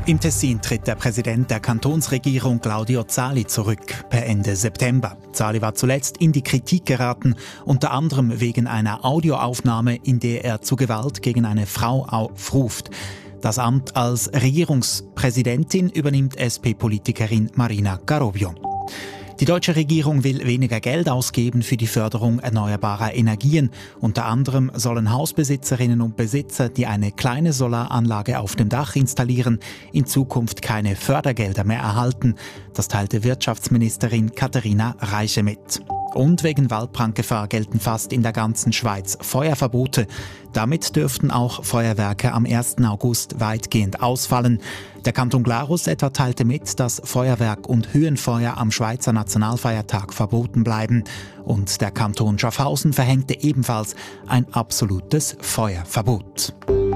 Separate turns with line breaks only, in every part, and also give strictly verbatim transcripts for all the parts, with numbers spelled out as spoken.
Im Tessin tritt der Präsident der Kantonsregierung Claudio Zali zurück, per Ende September. Zali war zuletzt in die Kritik geraten, unter anderem wegen einer Audioaufnahme, in der er zu Gewalt gegen eine Frau aufruft. Das Amt als Regierungspräsidentin übernimmt S P-Politikerin Marina Garobio. Die deutsche Regierung will weniger Geld ausgeben für die Förderung erneuerbarer Energien. Unter anderem sollen Hausbesitzerinnen und Besitzer, die eine kleine Solaranlage auf dem Dach installieren, in Zukunft keine Fördergelder mehr erhalten. Das teilte Wirtschaftsministerin Katharina Reiche mit. Und wegen Waldbrandgefahr gelten fast in der ganzen Schweiz Feuerverbote. Damit dürften auch Feuerwerke am ersten August weitgehend ausfallen. Der Kanton Glarus etwa teilte mit, dass Feuerwerk und Höhenfeuer am Schweizer Nationalfeiertag verboten bleiben. Und der Kanton Schaffhausen verhängte ebenfalls ein absolutes Feuerverbot.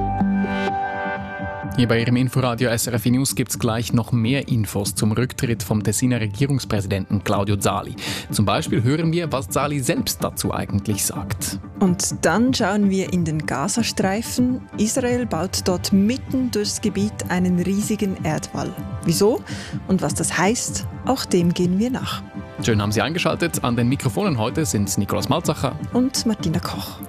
Hier bei Ihrem Inforadio S R F News gibt es gleich noch mehr Infos zum Rücktritt vom Tessiner Regierungspräsidenten Claudio Zali. Zum Beispiel hören wir, was Zali selbst dazu eigentlich sagt.
Und dann schauen wir in den Gazastreifen. Israel baut dort mitten durchs Gebiet einen riesigen Erdwall. Wieso und was das heißt, auch dem gehen wir nach.
Schön haben Sie eingeschaltet. An den Mikrofonen heute sind Nikolaus Malzacher
und Martina Koch.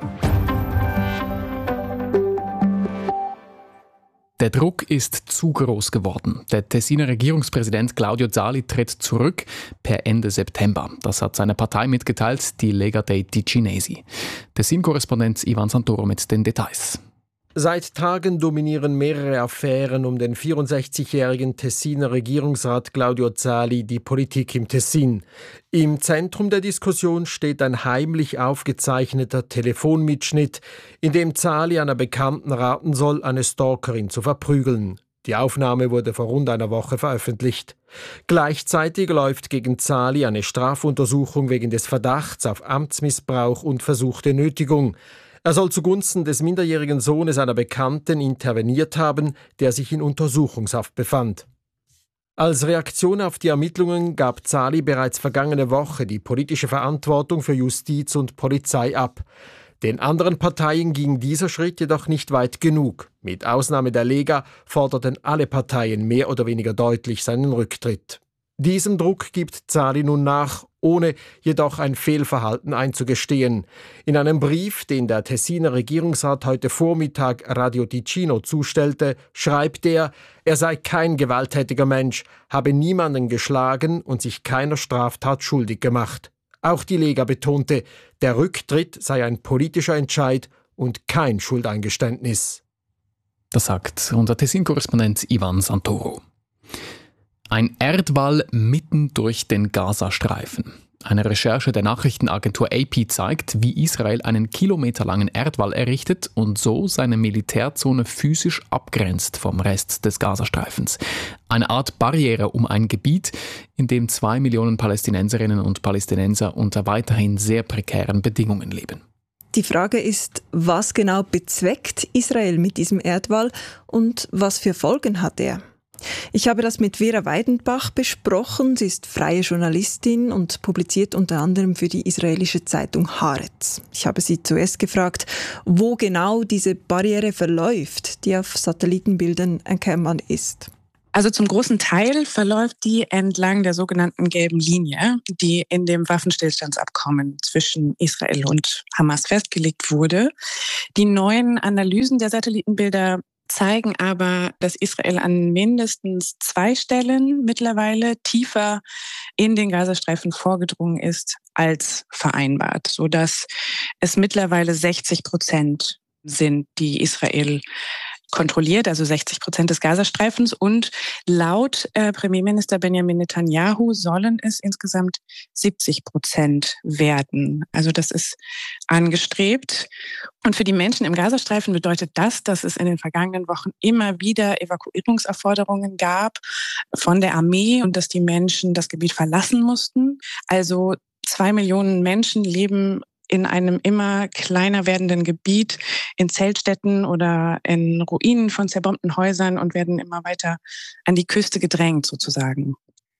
Der Druck ist zu groß geworden. Der Tessiner Regierungspräsident Claudio Zali tritt zurück per Ende September. Das hat seine Partei mitgeteilt, die Lega dei Ticinesi. Tessin-Korrespondent Ivan Santoro mit den Details.
Seit Tagen dominieren mehrere Affären um den vierundsechzigjährigen Tessiner Regierungsrat Claudio Zali die Politik im Tessin. Im Zentrum der Diskussion steht ein heimlich aufgezeichneter Telefonmitschnitt, in dem Zali einer Bekannten raten soll, eine Stalkerin zu verprügeln. Die Aufnahme wurde vor rund einer Woche veröffentlicht. Gleichzeitig läuft gegen Zali eine Strafuntersuchung wegen des Verdachts auf Amtsmissbrauch und versuchte Nötigung. Er soll zugunsten des minderjährigen Sohnes einer Bekannten interveniert haben, der sich in Untersuchungshaft befand. Als Reaktion auf die Ermittlungen gab Zali bereits vergangene Woche die politische Verantwortung für Justiz und Polizei ab. Den anderen Parteien ging dieser Schritt jedoch nicht weit genug. Mit Ausnahme der Lega forderten alle Parteien mehr oder weniger deutlich seinen Rücktritt. Diesem Druck gibt Zali nun nach, ohne jedoch ein Fehlverhalten einzugestehen. In einem Brief, den der Tessiner Regierungsrat heute Vormittag Radio Ticino zustellte, schreibt er, er sei kein gewalttätiger Mensch, habe niemanden geschlagen und sich keiner Straftat schuldig gemacht. Auch die Lega betonte, der Rücktritt sei ein politischer Entscheid und kein Schuldeingeständnis.
Das sagt unser Tessin-Korrespondent Ivan Santoro. Ein Erdwall mitten durch den Gazastreifen. Eine Recherche der Nachrichtenagentur A P zeigt, wie Israel einen kilometerlangen Erdwall errichtet und so seine Militärzone physisch abgrenzt vom Rest des Gazastreifens. Eine Art Barriere um ein Gebiet, in dem zwei Millionen Palästinenserinnen und Palästinenser unter weiterhin sehr prekären Bedingungen leben.
Die Frage ist, was genau bezweckt Israel mit diesem Erdwall und was für Folgen hat er? Ich habe das mit Vera Weidenbach besprochen. Sie ist freie Journalistin und publiziert unter anderem für die israelische Zeitung Haaretz. Ich habe sie zuerst gefragt, wo genau diese Barriere verläuft, die auf Satellitenbildern erkennbar ist.
Also zum großen Teil verläuft die entlang der sogenannten gelben Linie, die in dem Waffenstillstandsabkommen zwischen Israel und Hamas festgelegt wurde. Die neuen Analysen der Satellitenbilder zeigen aber, dass Israel an mindestens zwei Stellen mittlerweile tiefer in den Gazastreifen vorgedrungen ist als vereinbart, sodass es mittlerweile sechzig Prozent sind, die Israel kontrolliert, also sechzig Prozent des Gazastreifens. Und laut äh, Premierminister Benjamin Netanyahu sollen es insgesamt siebzig Prozent werden. Also das ist angestrebt. Und für die Menschen im Gazastreifen bedeutet das, dass es in den vergangenen Wochen immer wieder Evakuierungsaufforderungen gab von der Armee und dass die Menschen das Gebiet verlassen mussten. Also zwei Millionen Menschen leben in einem immer kleiner werdenden Gebiet, in Zeltstätten oder in Ruinen von zerbombten Häusern und werden immer weiter an die Küste gedrängt sozusagen.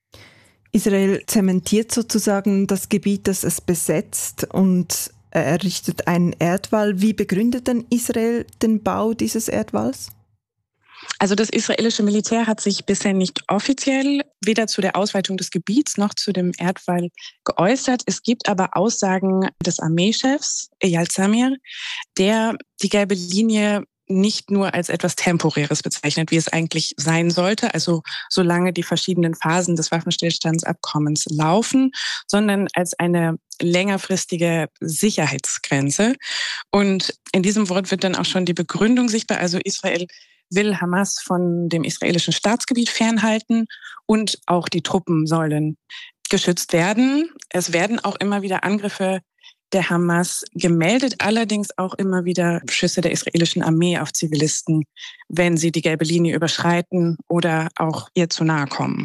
Israel zementiert sozusagen das Gebiet, das es besetzt und errichtet einen Erdwall. Wie begründet denn Israel den Bau dieses Erdwalls?
Also das israelische Militär hat sich bisher nicht offiziell weder zu der Ausweitung des Gebiets noch zu dem Erdwall geäußert. Es gibt aber Aussagen des Armeechefs, Eyal Zamir, der die gelbe Linie nicht nur als etwas Temporäres bezeichnet, wie es eigentlich sein sollte, also solange die verschiedenen Phasen des Waffenstillstandsabkommens laufen, sondern als eine längerfristige Sicherheitsgrenze. Und in diesem Wort wird dann auch schon die Begründung sichtbar. Also Israel will Hamas von dem israelischen Staatsgebiet fernhalten und auch die Truppen sollen geschützt werden. Es werden auch immer wieder Angriffe der Hamas gemeldet, allerdings auch immer wieder Schüsse der israelischen Armee auf Zivilisten, wenn sie die gelbe Linie überschreiten oder auch ihr zu nahe kommen.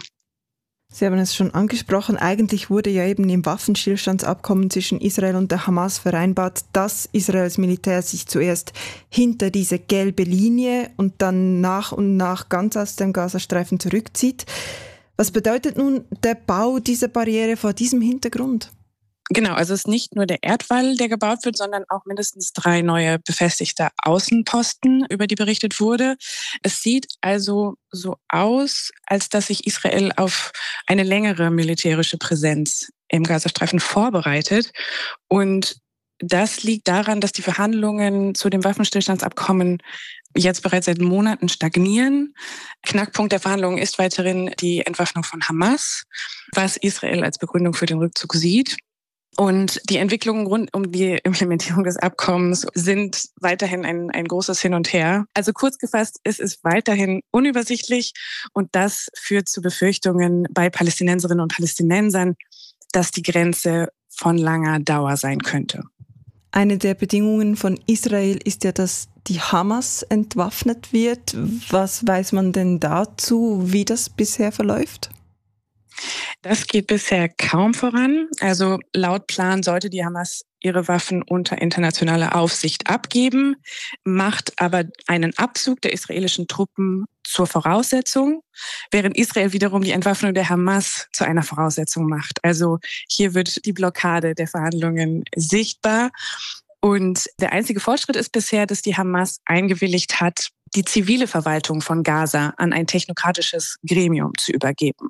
Sie haben es schon angesprochen, eigentlich wurde ja eben im Waffenstillstandsabkommen zwischen Israel und der Hamas vereinbart, dass Israels Militär sich zuerst hinter diese gelbe Linie und dann nach und nach ganz aus dem Gazastreifen zurückzieht. Was bedeutet nun der Bau dieser Barriere vor diesem Hintergrund?
Genau, also es ist nicht nur der Erdwall, der gebaut wird, sondern auch mindestens drei neue befestigte Außenposten, über die berichtet wurde. Es sieht also so aus, als dass sich Israel auf eine längere militärische Präsenz im Gazastreifen vorbereitet. Und das liegt daran, dass die Verhandlungen zu dem Waffenstillstandsabkommen jetzt bereits seit Monaten stagnieren. Knackpunkt der Verhandlungen ist weiterhin die Entwaffnung von Hamas, was Israel als Begründung für den Rückzug sieht. Und die Entwicklungen rund um die Implementierung des Abkommens sind weiterhin ein, ein großes Hin und Her. Also kurz gefasst, es ist weiterhin unübersichtlich und das führt zu Befürchtungen bei Palästinenserinnen und Palästinensern, dass die Grenze von langer Dauer sein könnte.
Eine der Bedingungen von Israel ist ja, dass die Hamas entwaffnet wird. Was weiß man denn dazu, wie das bisher verläuft?
Das geht bisher kaum voran. Also laut Plan sollte die Hamas ihre Waffen unter internationaler Aufsicht abgeben, macht aber einen Abzug der israelischen Truppen zur Voraussetzung, während Israel wiederum die Entwaffnung der Hamas zu einer Voraussetzung macht. Also hier wird die Blockade der Verhandlungen sichtbar. Und der einzige Fortschritt ist bisher, dass die Hamas eingewilligt hat, die zivile Verwaltung von Gaza an ein technokratisches Gremium zu übergeben.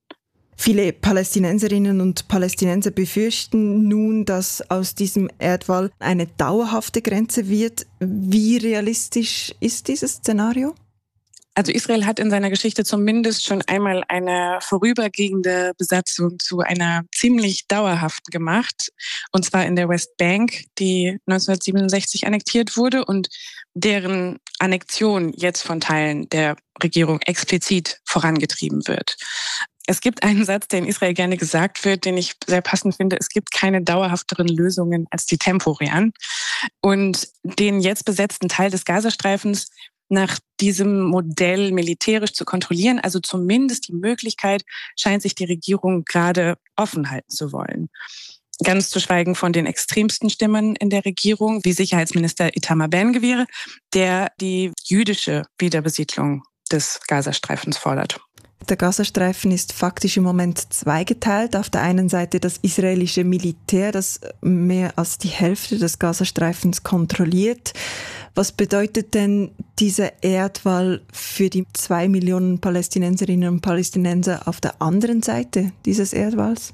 Viele Palästinenserinnen und Palästinenser befürchten nun, dass aus diesem Erdwall eine dauerhafte Grenze wird. Wie realistisch ist dieses Szenario?
Also Israel hat in seiner Geschichte zumindest schon einmal eine vorübergehende Besatzung zu einer ziemlich dauerhaften gemacht. Und zwar in der Westbank, die neunzehnhundertsiebenundsechzig annektiert wurde und deren Annexion jetzt von Teilen der Regierung explizit vorangetrieben wird. Es gibt einen Satz, der in Israel gerne gesagt wird, den ich sehr passend finde. Es gibt keine dauerhafteren Lösungen als die temporären. Und den jetzt besetzten Teil des Gazastreifens nach diesem Modell militärisch zu kontrollieren, also zumindest die Möglichkeit, scheint sich die Regierung gerade offen halten zu wollen. Ganz zu schweigen von den extremsten Stimmen in der Regierung, wie Sicherheitsminister Itamar Ben-Gvir, der die jüdische Wiederbesiedlung des Gazastreifens fordert.
Der Gazastreifen ist faktisch im Moment zweigeteilt. Auf der einen Seite das israelische Militär, das mehr als die Hälfte des Gazastreifens kontrolliert. Was bedeutet denn dieser Erdwall für die zwei Millionen Palästinenserinnen und Palästinenser auf der anderen Seite dieses Erdwalls?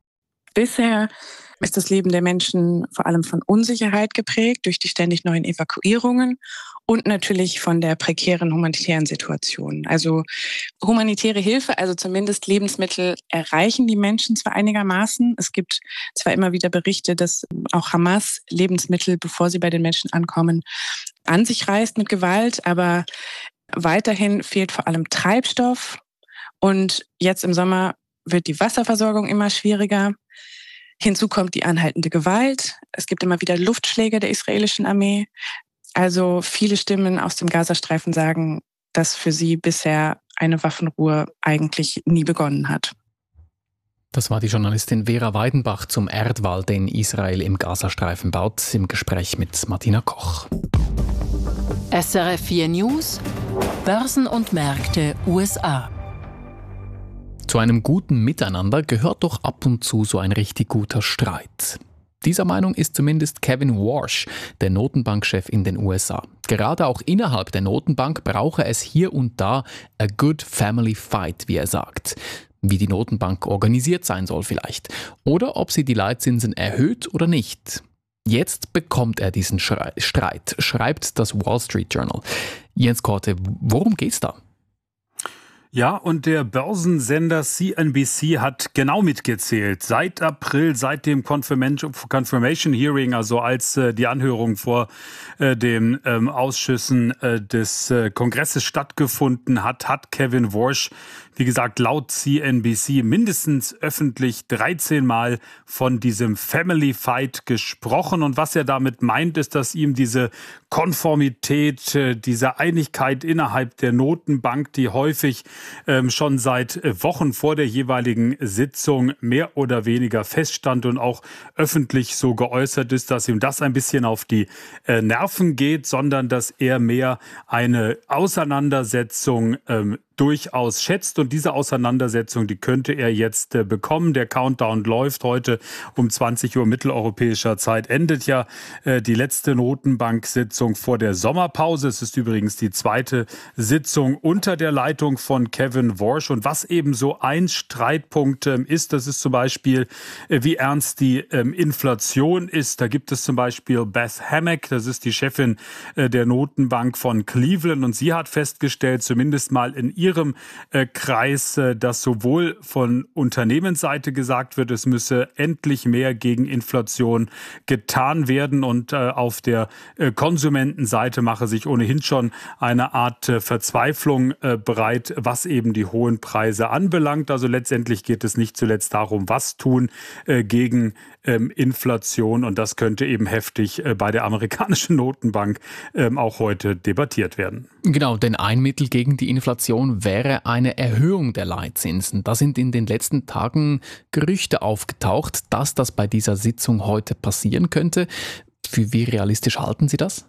Bisher ist das Leben der Menschen vor allem von Unsicherheit geprägt durch die ständig neuen Evakuierungen und natürlich von der prekären humanitären Situation. Also humanitäre Hilfe, also zumindest Lebensmittel, erreichen die Menschen zwar einigermaßen. Es gibt zwar immer wieder Berichte, dass auch Hamas Lebensmittel, bevor sie bei den Menschen ankommen, an sich reißt mit Gewalt, aber weiterhin fehlt vor allem Treibstoff und jetzt im Sommer wird die Wasserversorgung immer schwieriger. Hinzu kommt die anhaltende Gewalt. Es gibt immer wieder Luftschläge der israelischen Armee. Also viele Stimmen aus dem Gazastreifen sagen, dass für sie bisher eine Waffenruhe eigentlich nie begonnen hat.
Das war die Journalistin Vera Weidenbach zum Erdwall, den Israel im Gazastreifen baut, im Gespräch mit Martina Koch.
S R F vier News, Börsen und Märkte U S A.
Zu einem guten Miteinander gehört doch ab und zu so ein richtig guter Streit. Dieser Meinung ist zumindest Kevin Warsh, der Notenbankchef in den U S A. Gerade auch innerhalb der Notenbank brauche es hier und da a good family fight, wie er sagt. Wie die Notenbank organisiert sein soll vielleicht. Oder ob sie die Leitzinsen erhöht oder nicht. Jetzt bekommt er diesen Streit, schreibt das Wall Street Journal. Jens Korte, worum geht's da?
Ja, und der Börsensender C N B C hat genau mitgezählt. Seit April, seit dem Confirmation Hearing, also als äh, die Anhörung vor äh, den ähm, Ausschüssen äh, des äh, Kongresses stattgefunden hat, hat Kevin Warsh, wie gesagt, laut C N B C mindestens öffentlich dreizehn Mal von diesem Family Fight gesprochen. Und was er damit meint, ist, dass ihm diese Konformität, äh, diese Einigkeit innerhalb der Notenbank, die häufig ähm, schon seit Wochen vor der jeweiligen Sitzung mehr oder weniger feststand und auch öffentlich so geäußert ist, dass ihm das ein bisschen auf die äh, Nerven geht, sondern dass er mehr eine Auseinandersetzung ähm, durchaus schätzt. Und diese Auseinandersetzung, die könnte er jetzt äh, bekommen. Der Countdown läuft. Heute um zwanzig Uhr mitteleuropäischer Zeit endet ja äh, die letzte Notenbank-Sitzung vor der Sommerpause. Es ist übrigens die zweite Sitzung unter der Leitung von Kevin Warsh. Und was eben so ein Streitpunkt äh, ist, das ist zum Beispiel, äh, wie ernst die äh, Inflation ist. Da gibt es zum Beispiel Beth Hammack, das ist die Chefin äh, der Notenbank von Cleveland. Und sie hat festgestellt, zumindest mal in ihrem äh, Kreis, äh, dass sowohl von Unternehmensseite gesagt wird, es müsse endlich mehr gegen Inflation getan werden, und äh, auf der äh, Konsumentenseite mache sich ohnehin schon eine Art äh, Verzweiflung äh, bereit, was eben die hohen Preise anbelangt. Also letztendlich geht es nicht zuletzt darum, was tun äh, gegen ähm, Inflation, und das könnte eben heftig äh, bei der amerikanischen Notenbank äh, auch heute debattiert werden.
Genau, denn ein Mittel gegen die Inflation wäre eine Erhöhung der Leitzinsen. Da sind in den letzten Tagen Gerüchte aufgetaucht, dass das bei dieser Sitzung heute passieren könnte. Für wie realistisch halten Sie das?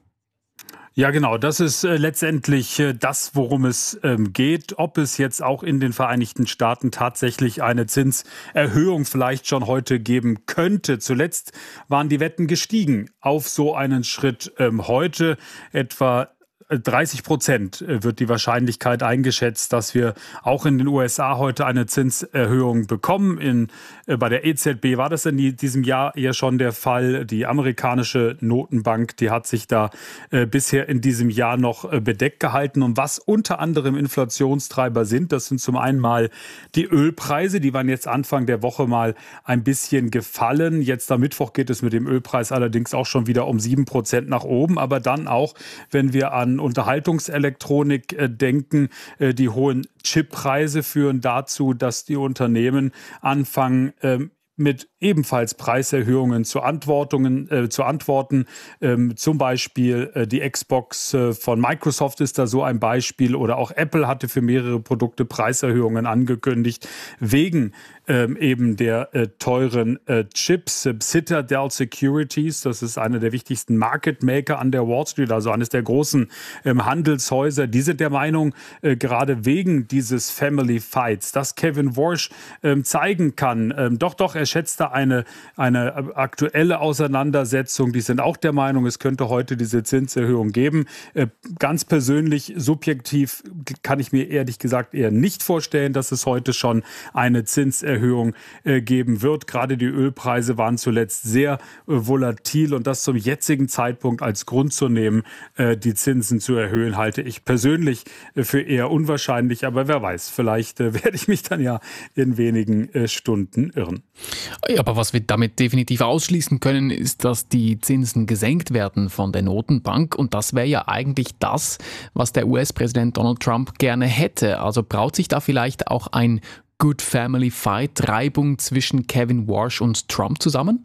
Ja, genau. Das ist äh, letztendlich äh, das, worum es ähm, geht. Ob es jetzt auch in den Vereinigten Staaten tatsächlich eine Zinserhöhung vielleicht schon heute geben könnte. Zuletzt waren die Wetten gestiegen auf so einen Schritt. Ähm, heute etwa dreißig Prozent wird die Wahrscheinlichkeit eingeschätzt, dass wir auch in den U S A heute eine Zinserhöhung bekommen. In, äh, bei der E Z B war das in die, diesem Jahr ja schon der Fall. Die amerikanische Notenbank, die hat sich da äh, bisher in diesem Jahr noch äh, bedeckt gehalten. Und was unter anderem Inflationstreiber sind, das sind zum einen mal die Ölpreise. Die waren jetzt Anfang der Woche mal ein bisschen gefallen. Jetzt am Mittwoch geht es mit dem Ölpreis allerdings auch schon wieder um sieben Prozent nach oben. Aber dann auch, wenn wir an Unterhaltungselektronik äh, denken. Äh, die hohen Chippreise führen dazu, dass die Unternehmen anfangen, ähm, mit ebenfalls Preiserhöhungen zu, Antwortungen, äh, zu antworten. Ähm, zum Beispiel äh, die Xbox äh, von Microsoft ist da so ein Beispiel, oder auch Apple hatte für mehrere Produkte Preiserhöhungen angekündigt, wegen ähm, eben der äh, teuren äh, Chips. Citadel Securities, das ist einer der wichtigsten Market Maker an der Wall Street, also eines der großen ähm, Handelshäuser, die sind der Meinung, äh, gerade wegen dieses Family Fights, dass Kevin Warsh ähm, zeigen kann, ähm, doch, doch, er schätzt da eine, eine aktuelle Auseinandersetzung. Die sind auch der Meinung, es könnte heute diese Zinserhöhung geben. Äh, ganz persönlich, subjektiv kann ich mir ehrlich gesagt eher nicht vorstellen, dass es heute schon eine Zinserhöhung äh, geben wird. Gerade die Ölpreise waren zuletzt sehr äh, volatil, und das zum jetzigen Zeitpunkt als Grund zu nehmen, äh, die Zinsen zu erhöhen, halte ich persönlich äh, für eher unwahrscheinlich. Aber wer weiß, vielleicht äh, werde ich mich dann ja in wenigen äh, Stunden irren.
Ja, aber was wir damit definitiv ausschließen können, ist, dass die Zinsen gesenkt werden von der Notenbank. Und das wäre ja eigentlich das, was der U S-Präsident Donald Trump gerne hätte. Also braut sich da vielleicht auch ein Good Family Fight, Reibung zwischen Kevin Warsh und Trump zusammen?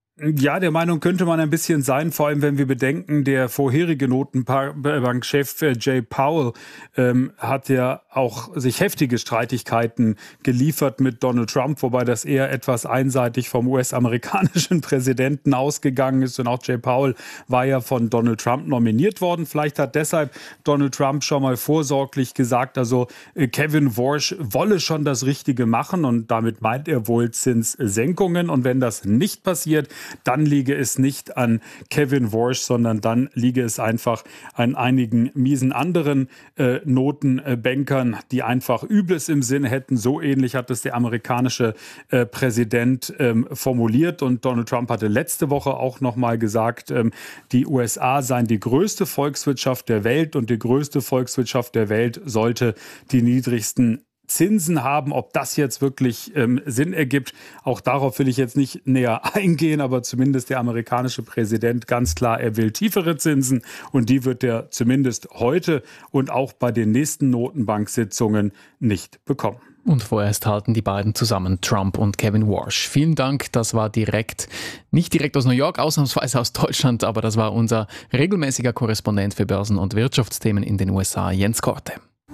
Ja, der Meinung könnte man ein bisschen sein, vor allem wenn wir bedenken, der vorherige Notenbankchef Jay Powell ähm, hat ja auch sich heftige Streitigkeiten geliefert mit Donald Trump, wobei das eher etwas einseitig vom U S-amerikanischen Präsidenten ausgegangen ist. Und auch Jay Powell war ja von Donald Trump nominiert worden. Vielleicht hat deshalb Donald Trump schon mal vorsorglich gesagt, also äh, Kevin Warsh wolle schon das Richtige machen, und damit meint er wohl Zinssenkungen. Und wenn das nicht passiert, dann liege es nicht an Kevin Warsh, sondern dann liege es einfach an einigen miesen anderen äh, Notenbankern, die einfach Übles im Sinn hätten. So ähnlich hat es der amerikanische äh, Präsident ähm, formuliert. Und Donald Trump hatte letzte Woche auch noch mal gesagt, ähm, die U S A seien die größte Volkswirtschaft der Welt und die größte Volkswirtschaft der Welt sollte die niedrigsten Zinsen haben. Ob das jetzt wirklich ähm, Sinn ergibt, auch darauf will ich jetzt nicht näher eingehen, aber zumindest der amerikanische Präsident ganz klar, er will tiefere Zinsen und die wird er zumindest heute und auch bei den nächsten Notenbank-Sitzungen nicht bekommen.
Und vorerst halten die beiden zusammen, Trump und Kevin Warsh. Vielen Dank, das war direkt, nicht direkt aus New York, ausnahmsweise aus Deutschland, aber das war unser regelmäßiger Korrespondent für Börsen- und Wirtschaftsthemen in den U S A, Jens Korte.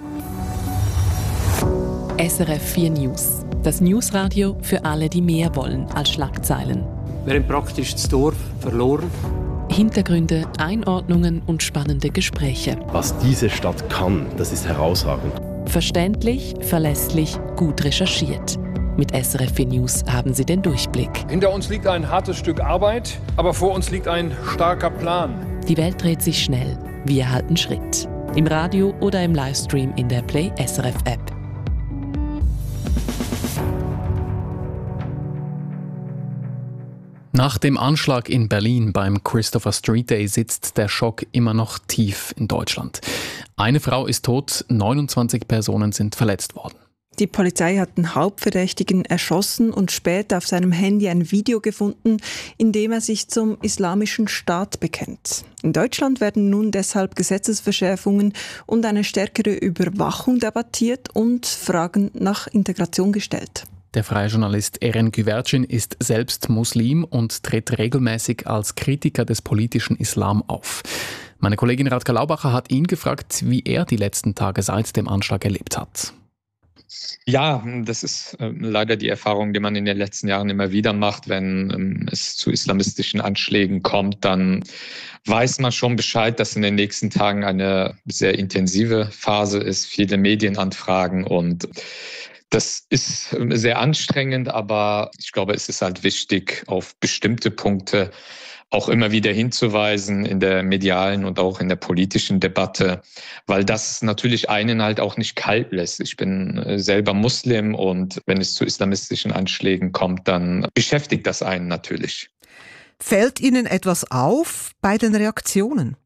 S R F vier News. Das Newsradio für alle, die mehr wollen als Schlagzeilen.
Wir haben praktisch das Dorf verloren.
Hintergründe, Einordnungen und spannende Gespräche.
Was diese Stadt kann, das ist herausragend.
Verständlich, verlässlich, gut recherchiert. Mit S R F vier News haben Sie den Durchblick.
Hinter uns liegt ein hartes Stück Arbeit, aber vor uns liegt ein starker Plan.
Die Welt dreht sich schnell. Wir halten Schritt. Im Radio oder im Livestream in der Play S R F App.
Nach dem Anschlag in Berlin beim Christopher Street Day sitzt der Schock immer noch tief in Deutschland. Eine Frau ist tot, neunundzwanzig Personen sind verletzt worden.
Die Polizei hat den Hauptverdächtigen erschossen und später auf seinem Handy ein Video gefunden, in dem er sich zum Islamischen Staat bekennt. In Deutschland werden nun deshalb Gesetzesverschärfungen und eine stärkere Überwachung debattiert und Fragen nach Integration gestellt.
Der freie Journalist Eren Güvercin ist selbst Muslim und tritt regelmäßig als Kritiker des politischen Islam auf. Meine Kollegin Radka Laubacher hat ihn gefragt, wie er die letzten Tage seit dem Anschlag erlebt hat.
Ja, das ist äh, leider die Erfahrung, die man in den letzten Jahren immer wieder macht. Wenn ähm, es zu islamistischen Anschlägen kommt, dann weiß man schon Bescheid, dass in den nächsten Tagen eine sehr intensive Phase ist, viele Medienanfragen und das ist sehr anstrengend, aber ich glaube, es ist halt wichtig, auf bestimmte Punkte auch immer wieder hinzuweisen in der medialen und auch in der politischen Debatte, weil das natürlich einen halt auch nicht kalt lässt. Ich bin selber Muslim und wenn es zu islamistischen Anschlägen kommt, dann beschäftigt das einen natürlich.
Fällt Ihnen etwas auf bei den Reaktionen?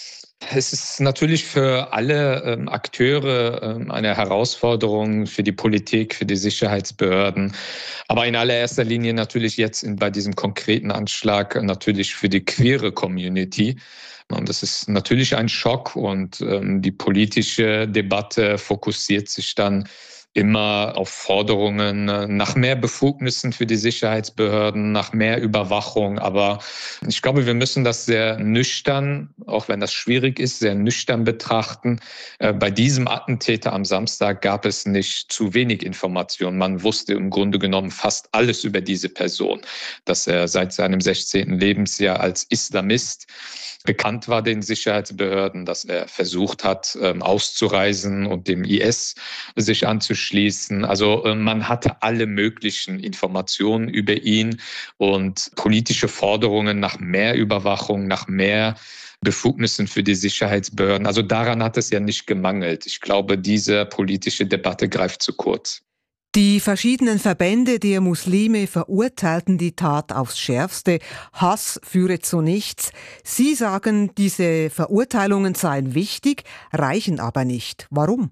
Es ist natürlich für alle ähm, Akteure ähm, eine Herausforderung, für die Politik, für die Sicherheitsbehörden, aber in allererster Linie natürlich jetzt in, bei diesem konkreten Anschlag natürlich für die queere Community. Und das ist natürlich ein Schock und ähm, die politische Debatte fokussiert sich dann immer auf Forderungen nach mehr Befugnissen für die Sicherheitsbehörden, nach mehr Überwachung. Aber ich glaube, wir müssen das sehr nüchtern, auch wenn das schwierig ist, sehr nüchtern betrachten. Bei diesem Attentäter am Samstag gab es nicht zu wenig Informationen. Man wusste im Grunde genommen fast alles über diese Person, dass er seit seinem sechzehnten Lebensjahr als Islamist bekannt war den Sicherheitsbehörden, dass er versucht hat, auszureisen und dem I S sich anzuschließen. Also man hatte alle möglichen Informationen über ihn und politische Forderungen nach mehr Überwachung, nach mehr Befugnissen für die Sicherheitsbehörden. Also daran hat es ja nicht gemangelt. Ich glaube, diese politische Debatte greift zu kurz.
Die verschiedenen Verbände der Muslime verurteilten die Tat aufs Schärfste. Hass führe zu nichts. Sie sagen, diese Verurteilungen seien wichtig, reichen aber nicht. Warum?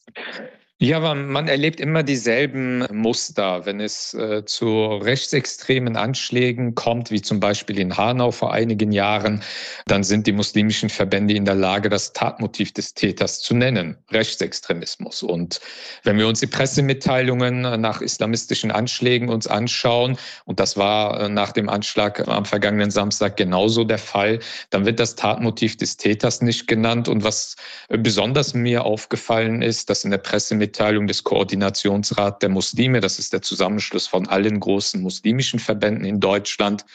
Ja, aber man erlebt immer dieselben Muster. Wenn es äh, zu rechtsextremen Anschlägen kommt, wie zum Beispiel in Hanau vor einigen Jahren, dann sind die muslimischen Verbände in der Lage, das Tatmotiv des Täters zu nennen, Rechtsextremismus. Und wenn wir uns die Pressemitteilungen nach islamistischen Anschlägen uns anschauen, und das war nach dem Anschlag am vergangenen Samstag genauso der Fall, dann wird das Tatmotiv des Täters nicht genannt. Und was besonders mir aufgefallen ist, dass in der Pressemitteilung Mitteilung des Koordinationsrats der Muslime, das ist der Zusammenschluss von allen großen muslimischen Verbänden in Deutschland,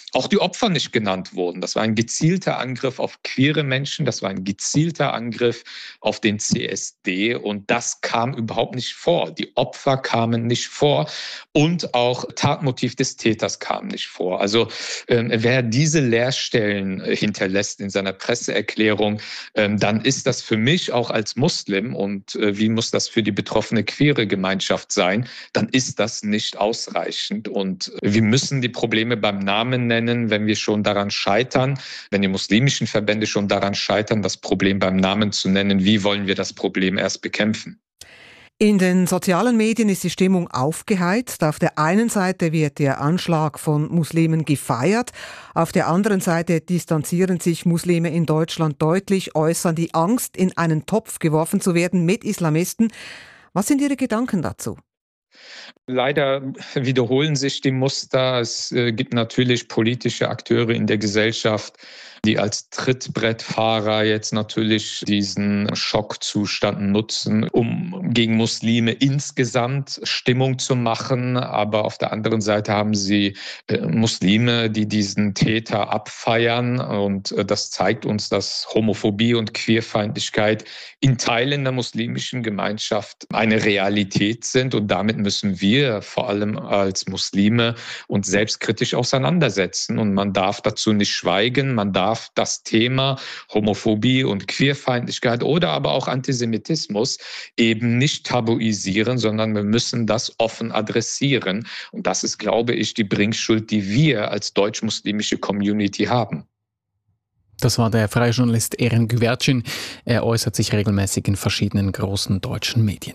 auch die Opfer nicht genannt wurden. Das war ein gezielter Angriff auf queere Menschen, das war ein gezielter Angriff auf den C S D und das kam überhaupt nicht vor. Die Opfer kamen nicht vor und auch Tatmotiv des Täters kam nicht vor. Also äh, wer diese Leerstellen hinterlässt in seiner Presseerklärung, äh, dann ist das für mich auch als Muslim und äh, wie muss das für die betroffene queere Gemeinschaft sein, dann ist das nicht ausreichend und wir müssen die Probleme beim Namen nennen, wenn wir schon daran scheitern, wenn die muslimischen Verbände schon daran scheitern, das Problem beim Namen zu nennen, wie wollen wir das Problem erst bekämpfen?
In den sozialen Medien ist die Stimmung aufgeheizt. Auf der einen Seite wird der Anschlag von Muslimen gefeiert, auf der anderen Seite distanzieren sich Muslime in Deutschland deutlich, äußern die Angst, in einen Topf geworfen zu werden mit Islamisten. Was sind Ihre Gedanken dazu?
Leider wiederholen sich die Muster. Es äh, gibt natürlich politische Akteure in der Gesellschaft, die als Trittbrettfahrer jetzt natürlich diesen Schockzustand nutzen, um gegen Muslime insgesamt Stimmung zu machen. Aber auf der anderen Seite haben sie äh, Muslime, die diesen Täter abfeiern. Und äh, das zeigt uns, dass Homophobie und Queerfeindlichkeit in Teilen der muslimischen Gemeinschaft eine Realität sind. Und damit müssen wir vor allem als Muslime uns selbstkritisch auseinandersetzen. Und man darf dazu nicht schweigen, man darf das Thema Homophobie und Queerfeindlichkeit oder aber auch Antisemitismus eben nicht tabuisieren, sondern wir müssen das offen adressieren. Und das ist, glaube ich, die Bringschuld, die wir als deutsch-muslimische Community haben.
Das war der freie Journalist Eren Güvercin. Er äußert sich regelmäßig in verschiedenen großen deutschen Medien.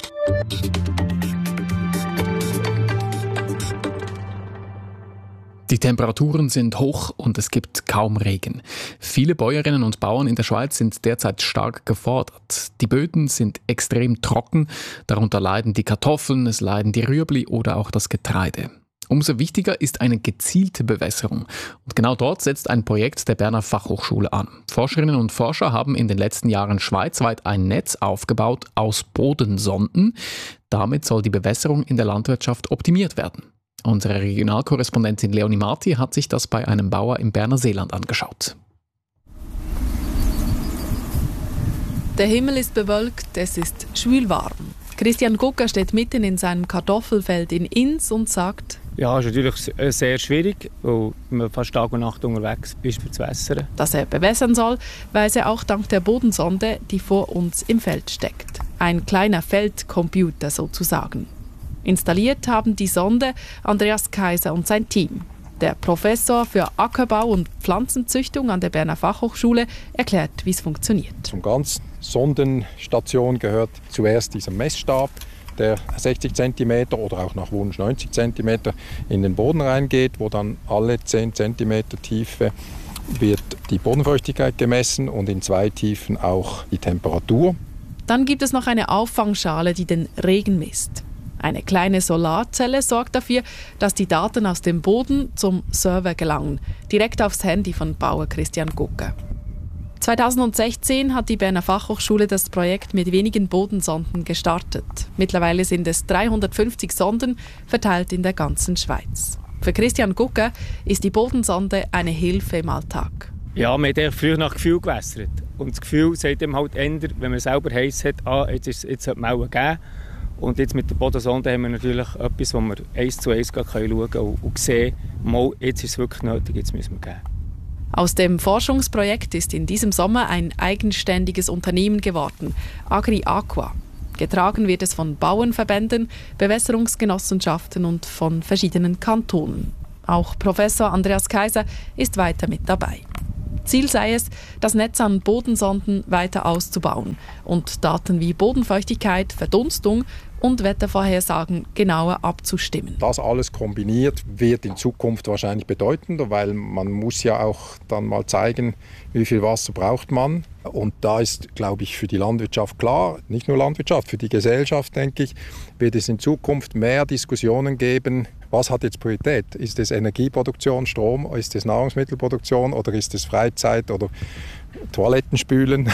Die Temperaturen sind hoch und es gibt kaum Regen. Viele Bäuerinnen und Bauern in der Schweiz sind derzeit stark gefordert. Die Böden sind extrem trocken, darunter leiden die Kartoffeln, es leiden die Rüebli oder auch das Getreide. Umso wichtiger ist eine gezielte Bewässerung. Und genau dort setzt ein Projekt der Berner Fachhochschule an. Forscherinnen und Forscher haben in den letzten Jahren schweizweit ein Netz aufgebaut aus Bodensonden. Damit soll die Bewässerung in der Landwirtschaft optimiert werden. Unsere Regionalkorrespondentin Leonie Marti hat sich das bei einem Bauer im Berner Seeland angeschaut.
Der Himmel ist bewölkt, es ist schwülwarm. Christian Gucker steht mitten in seinem Kartoffelfeld in Ins und sagt:
Ja, es ist natürlich sehr schwierig, weil man fast Tag und Nacht unterwegs ist, für zu wässern.
Dass er bewässern soll, weiß er auch dank der Bodensonde, die vor uns im Feld steckt. Ein kleiner Feldcomputer sozusagen. Installiert haben die Sonde Andreas Kaiser und sein Team. Der Professor für Ackerbau und Pflanzenzüchtung an der Berner Fachhochschule erklärt, wie es funktioniert.
Zum ganzen Sondenstation gehört zuerst dieser Messstab, der sechzig Zentimeter oder auch nach Wunsch neunzig Zentimeter in den Boden reingeht, wo dann alle zehn Zentimeter Tiefe wird die Bodenfeuchtigkeit gemessen und in zwei Tiefen auch die Temperatur.
Dann gibt es noch eine Auffangschale, die den Regen misst. Eine kleine Solarzelle sorgt dafür, dass die Daten aus dem Boden zum Server gelangen, direkt aufs Handy von Bauer Christian Gucker. zweitausendsechzehn hat die Berner Fachhochschule das Projekt mit wenigen Bodensonden gestartet. Mittlerweile sind es dreihundertfünfzig Sonden, verteilt in der ganzen Schweiz. Für Christian Gucker ist die Bodensonde eine Hilfe im Alltag.
Ja, man hat früher nach Gefühl gewässert. Und das Gefühl sagt ihm halt eher, wenn man selber heiß hat, ah, jetzt, ist, jetzt sollte man auch geben. Und jetzt mit der Bodensonde haben wir natürlich etwas, wo wir eins zu eins schauen können und, und sehen, mal, jetzt ist es wirklich nötig, jetzt müssen wir gehen.
Aus dem Forschungsprojekt ist in diesem Sommer ein eigenständiges Unternehmen geworden, Agri Aqua. Getragen wird es von Bauernverbänden, Bewässerungsgenossenschaften und von verschiedenen Kantonen. Auch Professor Andreas Kaiser ist weiter mit dabei. Ziel sei es, das Netz an Bodensonden weiter auszubauen und Daten wie Bodenfeuchtigkeit, Verdunstung und Wettervorhersagen genauer abzustimmen.
Das alles kombiniert wird in Zukunft wahrscheinlich bedeutender, weil man muss ja auch dann mal zeigen, wie viel Wasser braucht man. Und da ist, glaube ich, für die Landwirtschaft klar, nicht nur Landwirtschaft, für die Gesellschaft, denke ich, wird es in Zukunft mehr Diskussionen geben, was hat jetzt Priorität? Ist es Energieproduktion, Strom, ist es Nahrungsmittelproduktion oder ist es Freizeit oder Toilettenspülen?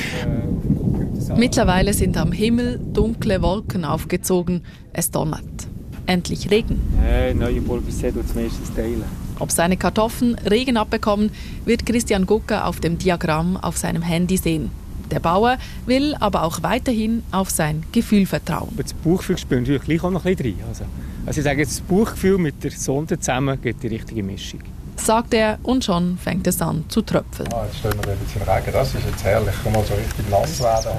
Mittlerweile sind am Himmel dunkle Wolken aufgezogen. Es donnert. Endlich Regen.
Hey, Neuenburg ist sehr, du meistens teilen.
Ob seine Kartoffeln Regen abbekommen, wird Christian Gucker auf dem Diagramm auf seinem Handy sehen. Der Bauer will aber auch weiterhin auf sein Gefühl vertrauen.
Das Bauchgefühl spielt natürlich gleich auch noch ein bisschen rein. Also, also ich sage jetzt, das Bauchgefühl mit der Sonde zusammen gibt die richtige Mischung.
Sagt er, und schon fängt es an zu tröpfeln.
Ah, jetzt stehen wir ein bisschen Regen, das ist jetzt herrlich. Kann mal so richtig nass werden.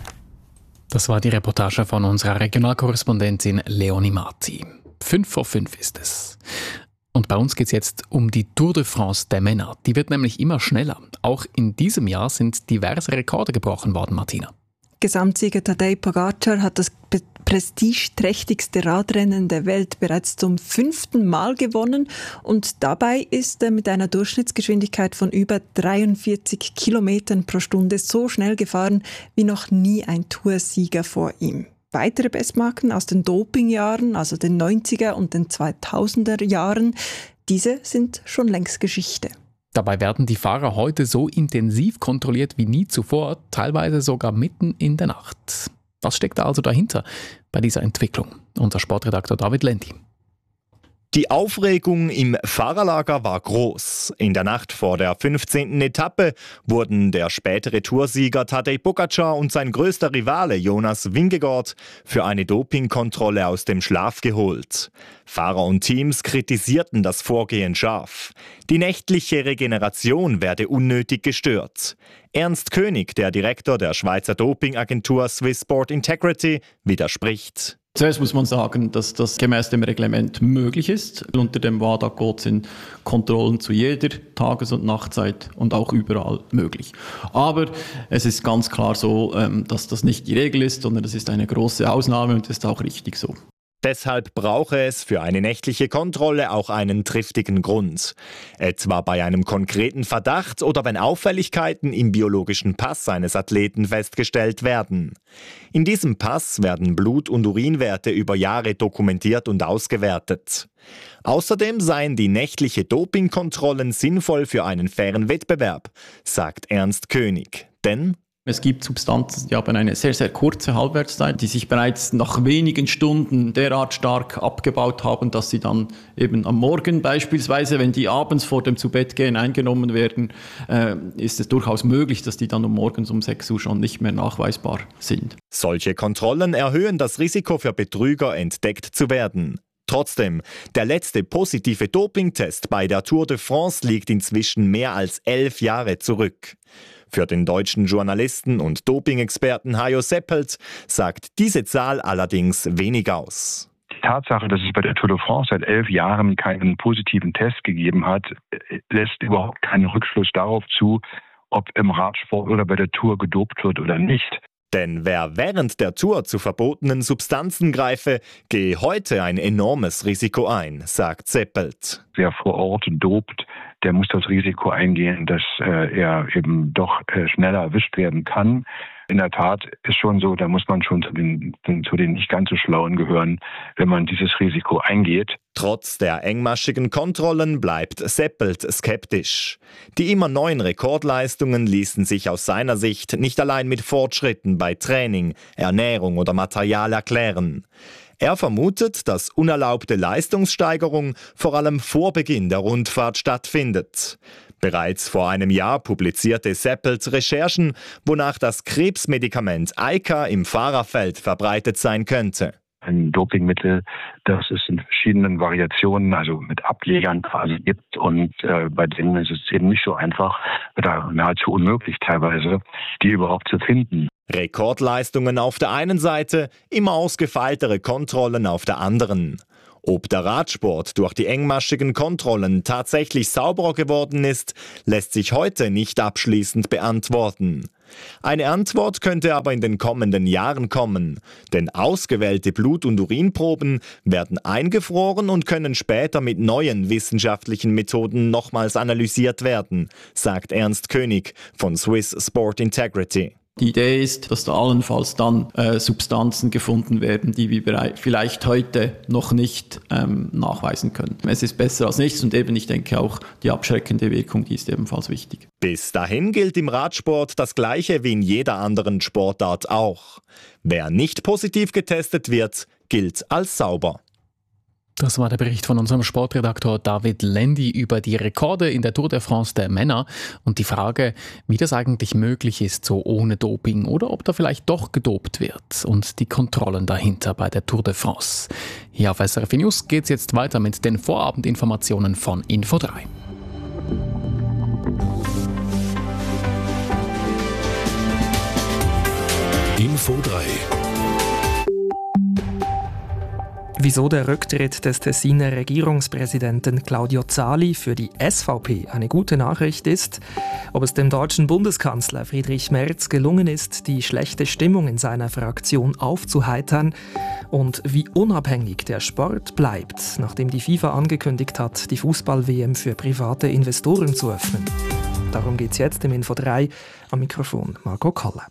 Das war die Reportage von unserer Regionalkorrespondentin Leonie Marti. Fünf vor fünf ist es. Und bei uns geht es jetzt um die Tour de France der Männer. Die wird nämlich immer schneller. Auch in diesem Jahr sind diverse Rekorde gebrochen worden, Martina.
Gesamtsieger Tadej Pogacar hat das prestigeträchtigste Radrennen der Welt bereits zum fünften Mal gewonnen und dabei ist er mit einer Durchschnittsgeschwindigkeit von über dreiundvierzig Kilometern pro Stunde so schnell gefahren wie noch nie ein Toursieger vor ihm. Weitere Bestmarken aus den Dopingjahren, also den neunziger und den zweitausender Jahren, diese sind schon längst Geschichte.
Dabei werden die Fahrer heute so intensiv kontrolliert wie nie zuvor, teilweise sogar mitten in der Nacht. Was steckt da also dahinter bei dieser Entwicklung? Unser Sportredakteur David Lendi.
Die Aufregung im Fahrerlager war groß. In der Nacht vor der fünfzehnten Etappe wurden der spätere Toursieger Tadej Pogacar und sein größter Rivale Jonas Vingegaard für eine Dopingkontrolle aus dem Schlaf geholt. Fahrer und Teams kritisierten das Vorgehen scharf. Die nächtliche Regeneration werde unnötig gestört. Ernst König, der Direktor der Schweizer Dopingagentur Swiss Sport Integrity, widerspricht.
Zuerst muss man sagen, dass das gemäß dem Reglement möglich ist. Unter dem W A D A-Code sind Kontrollen zu jeder Tages- und Nachtzeit und auch überall möglich. Aber es ist ganz klar so, dass das nicht die Regel ist, sondern das ist eine große Ausnahme und das ist auch richtig so.
Deshalb brauche es für eine nächtliche Kontrolle auch einen triftigen Grund. Etwa bei einem konkreten Verdacht oder wenn Auffälligkeiten im biologischen Pass eines Athleten festgestellt werden. In diesem Pass werden Blut- und Urinwerte über Jahre dokumentiert und ausgewertet. Außerdem seien die nächtliche Dopingkontrollen sinnvoll für einen fairen Wettbewerb, sagt Ernst König. Denn
es gibt Substanzen, die haben eine sehr, sehr kurze Halbwertszeit, die sich bereits nach wenigen Stunden derart stark abgebaut haben, dass sie dann eben am Morgen beispielsweise, wenn die abends vor dem Zubettgehen eingenommen werden, äh, ist es durchaus möglich, dass die dann um morgens um sechs Uhr schon nicht mehr nachweisbar sind.
Solche Kontrollen erhöhen das Risiko für Betrüger, entdeckt zu werden. Trotzdem, der letzte positive Dopingtest bei der Tour de France liegt inzwischen mehr als elf Jahre zurück. Für den deutschen Journalisten und Dopingexperten Hajo Seppelt sagt diese Zahl allerdings wenig aus.
Die Tatsache, dass es bei der Tour de France seit elf Jahren keinen positiven Test gegeben hat, lässt überhaupt keinen Rückschluss darauf zu, ob im Radsport oder bei der Tour gedopt wird oder nicht.
Denn wer während der Tour zu verbotenen Substanzen greife, gehe heute ein enormes Risiko ein, sagt Seppelt.
Wer vor Ort dopt, der muss das Risiko eingehen, dass äh, er eben doch äh, schneller erwischt werden kann. In der Tat ist schon so, da muss man schon zu den, zu den nicht ganz so Schlauen gehören, wenn man dieses Risiko eingeht.
Trotz der engmaschigen Kontrollen bleibt Seppelt skeptisch. Die immer neuen Rekordleistungen ließen sich aus seiner Sicht nicht allein mit Fortschritten bei Training, Ernährung oder Material erklären. Er vermutet, dass unerlaubte Leistungssteigerung vor allem vor Beginn der Rundfahrt stattfindet. Bereits vor einem Jahr publizierte Seppelt Recherchen, wonach das Krebsmedikament Eica im Fahrerfeld verbreitet sein könnte.
Ein Dopingmittel, das es in verschiedenen Variationen, also mit Ablegern quasi gibt und äh, bei denen ist es eben nicht so einfach oder nahezu unmöglich teilweise, die überhaupt zu finden.
Rekordleistungen auf der einen Seite, immer ausgefeiltere Kontrollen auf der anderen. Ob der Radsport durch die engmaschigen Kontrollen tatsächlich sauberer geworden ist, lässt sich heute nicht abschließend beantworten. Eine Antwort könnte aber in den kommenden Jahren kommen, denn ausgewählte Blut- und Urinproben werden eingefroren und können später mit neuen wissenschaftlichen Methoden nochmals analysiert werden, sagt Ernst König von Swiss Sport Integrity.
Die Idee ist, dass da allenfalls dann äh, Substanzen gefunden werden, die wir vielleicht heute noch nicht ähm, nachweisen können. Es ist besser als nichts und eben, ich denke auch, die abschreckende Wirkung, die ist ebenfalls wichtig.
Bis dahin gilt im Radsport das Gleiche wie in jeder anderen Sportart auch. Wer nicht positiv getestet wird, gilt als sauber.
Das war der Bericht von unserem Sportredaktor David Lendi über die Rekorde in der Tour de France der Männer und die Frage, wie das eigentlich möglich ist, so ohne Doping oder ob da vielleicht doch gedopt wird und die Kontrollen dahinter bei der Tour de France. Hier auf S R F News geht es jetzt weiter mit den Vorabendinformationen von Info drei.
Info drei. Wieso der Rücktritt des Tessiner Regierungspräsidenten Claudio Zali für die S V P eine gute Nachricht ist, ob es dem deutschen Bundeskanzler Friedrich Merz gelungen ist, die schlechte Stimmung in seiner Fraktion aufzuheitern und wie unabhängig der Sport bleibt, nachdem die FIFA angekündigt hat, die Fußball-W M für private Investoren zu öffnen. Darum geht es jetzt im Info drei, am Mikrofon Marco Koller.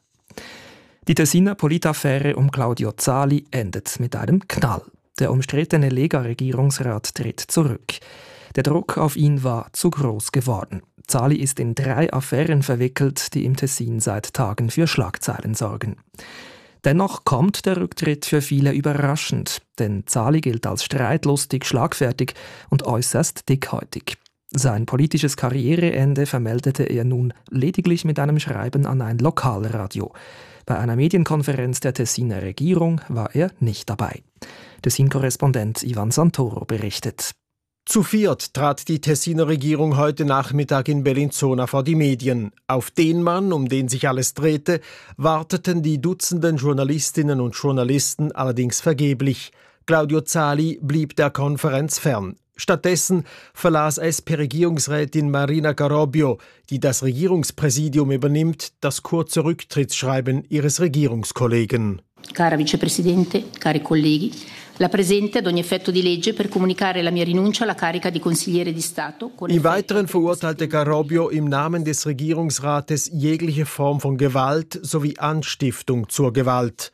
Die Tessiner Politaffäre um Claudio Zali endet mit einem Knall. Der umstrittene Lega-Regierungsrat tritt zurück. Der Druck auf ihn war zu groß geworden. Zali ist in drei Affären verwickelt, die im Tessin seit Tagen für Schlagzeilen sorgen. Dennoch kommt der Rücktritt für viele überraschend, denn Zali gilt als streitlustig, schlagfertig und äußerst dickhäutig. Sein politisches Karriereende vermeldete er nun lediglich mit einem Schreiben an ein Lokalradio. Bei einer Medienkonferenz der Tessiner Regierung war er nicht dabei. Tessin-Korrespondent Ivan Santoro berichtet.
Zu viert trat die Tessiner Regierung heute Nachmittag in Bellinzona vor die Medien. Auf den Mann, um den sich alles drehte, warteten die Dutzenden Journalistinnen und Journalisten allerdings vergeblich. Claudio Zali blieb der Konferenz fern. Stattdessen verlas S P-Regierungsrätin Marina Carobio, die das Regierungspräsidium übernimmt, das kurze Rücktrittsschreiben ihres Regierungskollegen.
Cara Vicepresidente, cari colleghi, la presente ad ogni effetto di legge per comunicare la mia rinuncia alla carica di consigliere di Stato.
Im Weiteren verurteilte Carobio im Namen des Regierungsrates jegliche Form von Gewalt sowie Anstiftung zur Gewalt.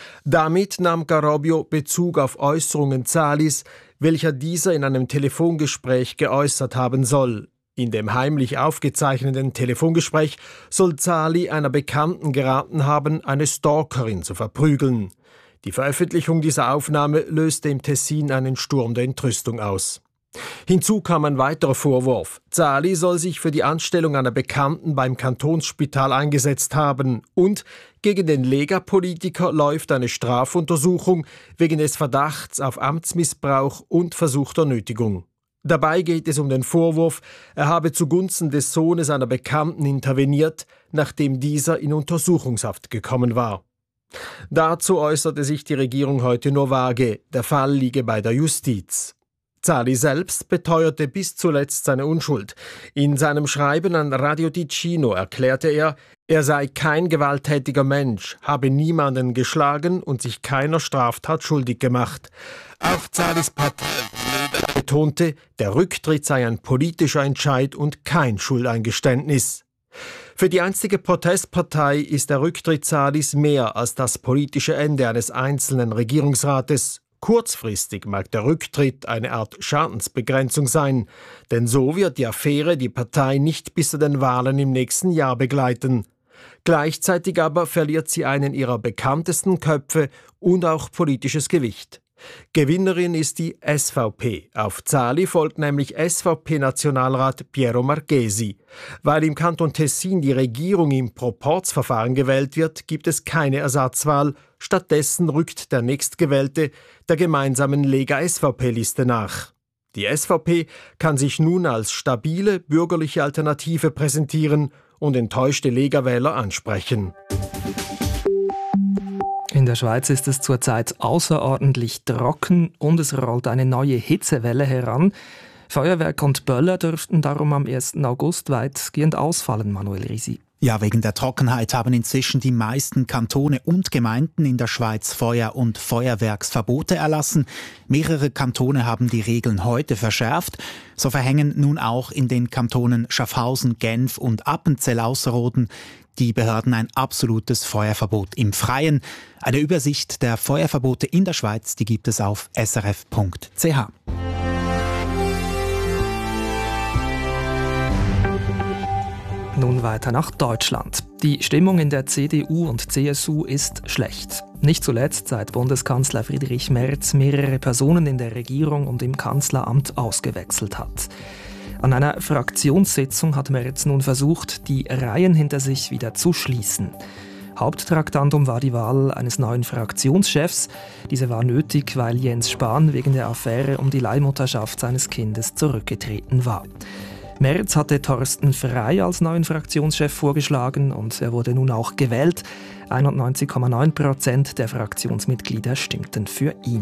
Damit nahm Carobio Bezug auf Äußerungen Zalis, welcher dieser in einem Telefongespräch geäußert haben soll. In dem heimlich aufgezeichneten Telefongespräch soll Zali einer Bekannten geraten haben, eine Stalkerin zu verprügeln. Die Veröffentlichung dieser Aufnahme löste im Tessin einen Sturm der Entrüstung aus. Hinzu kam ein weiterer Vorwurf. Zali soll sich für die Anstellung einer Bekannten beim Kantonsspital eingesetzt haben und gegen den Lega-Politiker läuft eine Strafuntersuchung wegen des Verdachts auf Amtsmissbrauch und versuchter Nötigung. Dabei geht es um den Vorwurf, er habe zugunsten des Sohnes einer Bekannten interveniert, nachdem dieser in Untersuchungshaft gekommen war. Dazu äußerte sich die Regierung heute nur vage, der Fall liege bei der Justiz. Zali selbst beteuerte bis zuletzt seine Unschuld. In seinem Schreiben an Radio Ticino erklärte er, er sei kein gewalttätiger Mensch, habe niemanden geschlagen und sich keiner Straftat schuldig gemacht. Auch Zalis Partei betonte, der Rücktritt sei ein politischer Entscheid und kein Schuldeingeständnis. Für die einstige Protestpartei ist der Rücktritt Zalis mehr als das politische Ende eines einzelnen Regierungsrates. Kurzfristig mag der Rücktritt eine Art Schadensbegrenzung sein, denn so wird die Affäre die Partei nicht bis zu den Wahlen im nächsten Jahr begleiten. Gleichzeitig aber verliert sie einen ihrer bekanntesten Köpfe und auch politisches Gewicht. Gewinnerin ist die S V P. Auf Zali folgt nämlich S V P-Nationalrat Piero Marchesi. Weil im Kanton Tessin die Regierung im Proporzverfahren gewählt wird, gibt es keine Ersatzwahl. Stattdessen rückt der Nächstgewählte der gemeinsamen Lega-S V P-Liste nach. Die S V P kann sich nun als stabile bürgerliche Alternative präsentieren und enttäuschte Lega-Wähler ansprechen.
In der Schweiz ist es zurzeit außerordentlich trocken und es rollt eine neue Hitzewelle heran. Feuerwerk und Böller dürften darum am ersten August weitgehend ausfallen, Manuel Risi.
Ja, wegen der Trockenheit haben inzwischen die meisten Kantone und Gemeinden in der Schweiz Feuer- und Feuerwerksverbote erlassen. Mehrere Kantone haben die Regeln heute verschärft. So verhängen nun auch in den Kantonen Schaffhausen, Genf und Appenzell-Ausserrhoden die Behörden ein absolutes Feuerverbot im Freien. Eine Übersicht der Feuerverbote in der Schweiz, die gibt es auf s r f punkt c h.
Nun blicken weiter nach Deutschland. Die Stimmung in der C D U und C S U ist schlecht. Nicht zuletzt, seit Bundeskanzler Friedrich Merz mehrere Personen in der Regierung und im Kanzleramt ausgewechselt hat. An einer Fraktionssitzung hat Merz nun versucht, die Reihen hinter sich wieder zu schließen. Haupttraktandum war die Wahl eines neuen Fraktionschefs. Diese war nötig, weil Jens Spahn wegen der Affäre um die Leihmutterschaft seines Kindes zurückgetreten war. Merz hatte Thorsten Frey als neuen Fraktionschef vorgeschlagen und er wurde nun auch gewählt. einundneunzig Komma neun Prozent der Fraktionsmitglieder stimmten für ihn.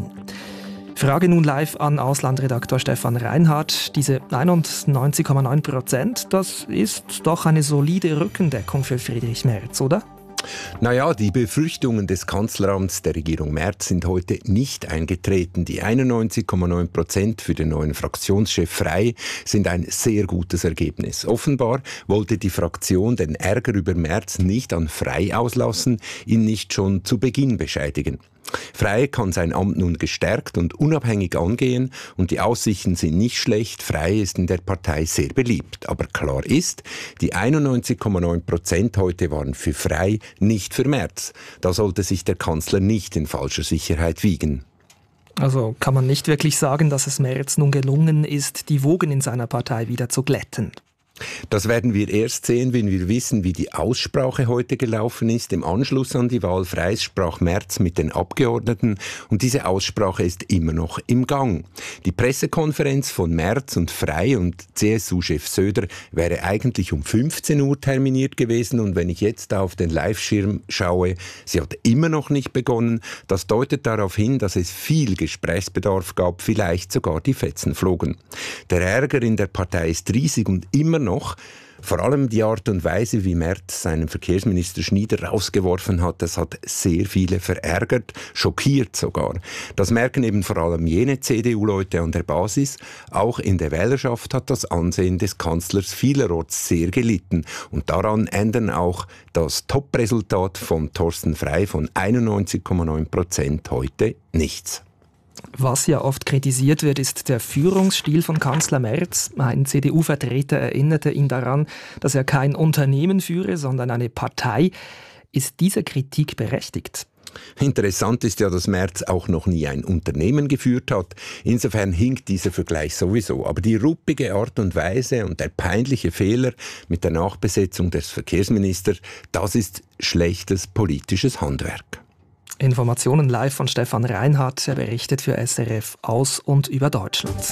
Frage nun live an Auslandredaktor Stefan Reinhardt. Diese einundneunzig Komma neun Prozent, das ist doch eine solide Rückendeckung für Friedrich Merz, oder?
Naja, die Befürchtungen des Kanzleramts der Regierung Merz sind heute nicht eingetreten. Die einundneunzig Komma neun Prozent für den neuen Fraktionschef Frey sind ein sehr gutes Ergebnis. Offenbar wollte die Fraktion den Ärger über Merz nicht an Frey auslassen, ihn nicht schon zu Beginn bescheidigen. Frey kann sein Amt nun gestärkt und unabhängig angehen und die Aussichten sind nicht schlecht. Frey ist in der Partei sehr beliebt. Aber klar ist, die einundneunzig Komma neun Prozent heute waren für Frey, nicht für Merz. Da sollte sich der Kanzler nicht in falscher Sicherheit wiegen.
Also kann man nicht wirklich sagen, dass es Merz nun gelungen ist, die Wogen in seiner Partei wieder zu glätten.
Das werden wir erst sehen, wenn wir wissen, wie die Aussprache heute gelaufen ist. Im Anschluss an die Wahl Freys sprach Merz mit den Abgeordneten und diese Aussprache ist immer noch im Gang. Die Pressekonferenz von Merz und Frey und C S U-Chef Söder wäre eigentlich um fünfzehn Uhr terminiert gewesen und wenn ich jetzt auf den Live-Schirm schaue, sie hat immer noch nicht begonnen. Das deutet darauf hin, dass es viel Gesprächsbedarf gab, vielleicht sogar die Fetzen flogen. Der Ärger in der Partei ist riesig und immer noch noch. Vor allem die Art und Weise, wie Merz seinen Verkehrsminister Schnieder rausgeworfen hat, das hat sehr viele verärgert, schockiert sogar. Das merken eben vor allem jene C D U-Leute an der Basis. Auch in der Wählerschaft hat das Ansehen des Kanzlers vielerorts sehr gelitten. Und daran ändern auch das Top-Resultat von Thorsten Frey von einundneunzig Komma neun Prozent heute nichts.
Was ja oft kritisiert wird, ist der Führungsstil von Kanzler Merz. Ein C D U-Vertreter erinnerte ihn daran, dass er kein Unternehmen führe, sondern eine Partei. Ist diese Kritik berechtigt?
Interessant ist ja, dass Merz auch noch nie ein Unternehmen geführt hat. Insofern hinkt dieser Vergleich sowieso. Aber die ruppige Art und Weise und der peinliche Fehler mit der Nachbesetzung des Verkehrsministers, das ist schlechtes politisches Handwerk.
Informationen live von Stefan Reinhardt. Er berichtet für S R F aus und über Deutschland.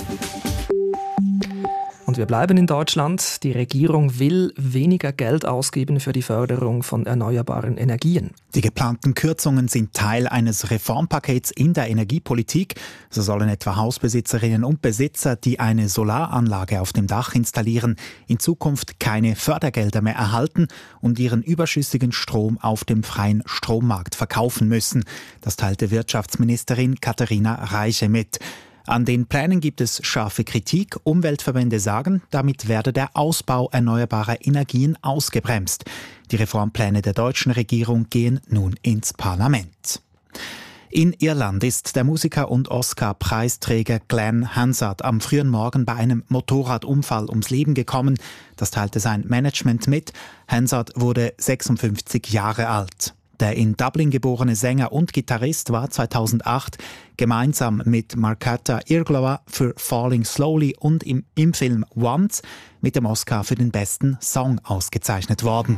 Und wir bleiben in Deutschland. Die Regierung will weniger Geld ausgeben für die Förderung von erneuerbaren Energien.
Die geplanten Kürzungen sind Teil eines Reformpakets in der Energiepolitik. So sollen etwa Hausbesitzerinnen und Besitzer, die eine Solaranlage auf dem Dach installieren, in Zukunft keine Fördergelder mehr erhalten und ihren überschüssigen Strom auf dem freien Strommarkt verkaufen müssen. Das teilte Wirtschaftsministerin Katharina Reiche mit. An den Plänen gibt es scharfe Kritik. Umweltverbände sagen, damit werde der Ausbau erneuerbarer Energien ausgebremst. Die Reformpläne der deutschen Regierung gehen nun ins Parlament. In Irland ist der Musiker und Oscar-Preisträger Glenn Hansard am frühen Morgen bei einem Motorradunfall ums Leben gekommen. Das teilte sein Management mit. Hansard wurde sechsundfünfzig Jahre alt. Der in Dublin geborene Sänger und Gitarrist war zweitausendacht gemeinsam mit Marketa Irglowa für Falling Slowly und im, im Film Once mit dem Oscar für den besten Song ausgezeichnet worden.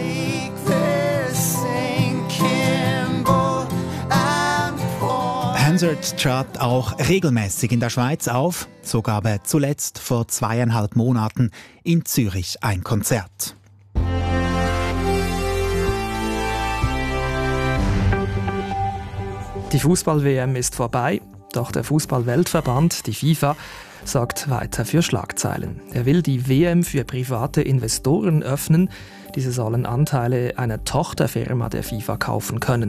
Hansard trat auch regelmäßig in der Schweiz auf, so gab er zuletzt vor zweieinhalb Monaten in Zürich ein Konzert.
Die Fußball-W M ist vorbei, doch der Fußball-Weltverband, die FIFA, sorgt weiter für Schlagzeilen. Er will die W M für private Investoren öffnen. Diese sollen Anteile einer Tochterfirma der FIFA kaufen können.